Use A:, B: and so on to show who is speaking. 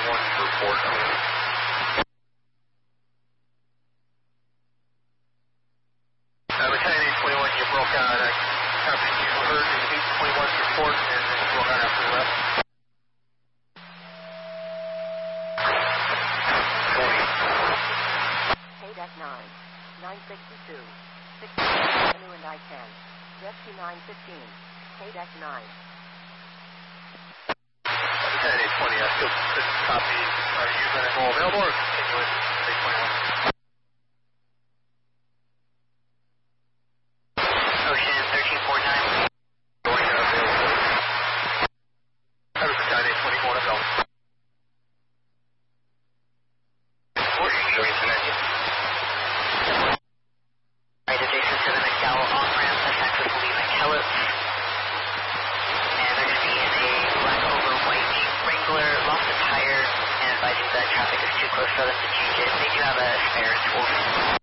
A: for port. Lieutenant 821, you broke out. Copy, you heard 821 for port, and then you broke out after the left.
B: KDEC 9, 962, 16th Avenue and I-10, Rescue 915, KDEC 9.
A: Lieutenant 820, still copy. Are you going to go available or continue with 821? Ocean 1349. Going available. Lieutenant 820, going available. Ocean going to Connecticut. Right adjacent to the McDowell on-ramp, that's access will be McKellis. And they're going to be in a black over white Jeep Wrangler, lost a tire, and advising that traffic is too close for them to change it. They do have a spare tool.